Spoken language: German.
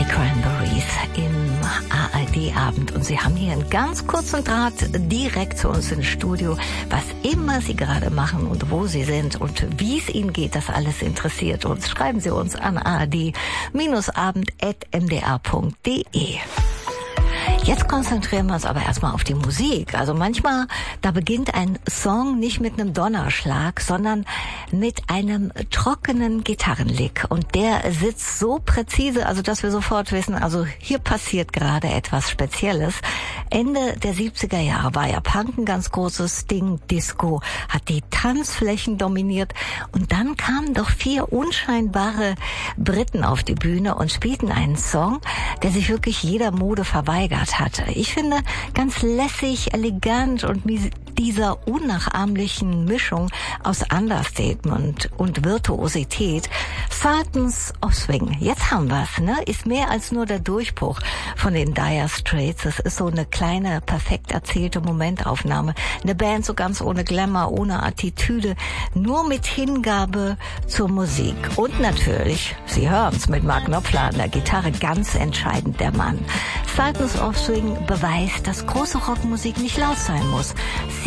Cranberries im ARD-Abend. Und Sie haben hier einen ganz kurzen Draht direkt zu uns ins Studio. Was immer Sie gerade machen und wo Sie sind und wie es Ihnen geht, das alles interessiert uns. Schreiben Sie uns an ard-abend@mdr.de. Jetzt konzentrieren wir uns aber erstmal auf die Musik. Also manchmal, da beginnt ein Song nicht mit einem Donnerschlag, sondern mit einem trockenen Gitarrenlick. Und der sitzt so präzise, also dass wir sofort wissen, also hier passiert gerade etwas Spezielles. Ende der 70er Jahre war ja Punk ein ganz großes Ding. Disco hat die Tanzflächen dominiert. Und dann kamen doch 4 unscheinbare Briten auf die Bühne und spielten einen Song, der sich wirklich jeder Mode verweigert hatte. Ich finde, ganz lässig, elegant und mit dieser unnachahmlichen Mischung aus Understatement und Virtuosität. Sultans of Swing. Jetzt haben wir's, ne? Ist mehr als nur der Durchbruch von den Dire Straits. Es ist so eine kleine, perfekt erzählte Momentaufnahme. Eine Band so ganz ohne Glamour, ohne Attitüde, nur mit Hingabe zur Musik. Und natürlich, Sie hören's, mit Mark Knopfler an der Gitarre, ganz entscheidend der Mann. Sultans of Swing beweist, dass große Rockmusik nicht laut sein muss.